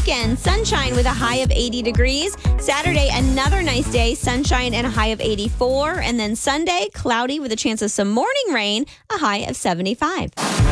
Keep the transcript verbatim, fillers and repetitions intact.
weekend, sunshine with a high of eighty degrees. Saturday, another nice day, sunshine and a high of eighty-four. And then Sunday, cloudy with a chance of some morning rain, a high of seventy-five.